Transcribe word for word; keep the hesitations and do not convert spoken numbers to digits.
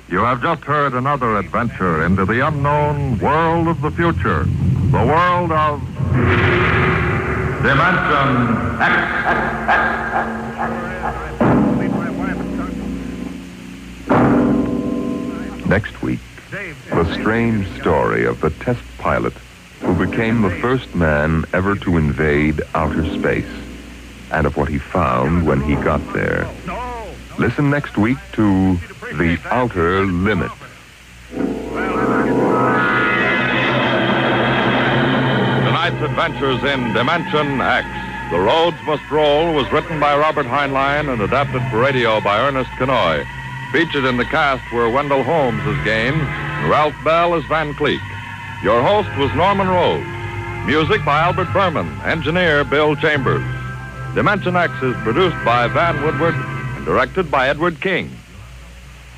You have just heard another adventure into the unknown world of the future. The world of Dimension X. Next week, the strange story of the test pilot who became the first man ever to invade outer space, and of what he found when he got there. Listen next week to The Outer Limit. Tonight's adventures in Dimension X. The Roads Must Roll was written by Robert Heinlein and adapted for radio by Ernest Kenoy. Featured in the cast were Wendell Holmes as Gaines and Ralph Bell as Van Cleek. Your host was Norman Rose. Music by Albert Berman. Engineer Bill Chambers. Dimension X is produced by Van Woodward and directed by Edward King.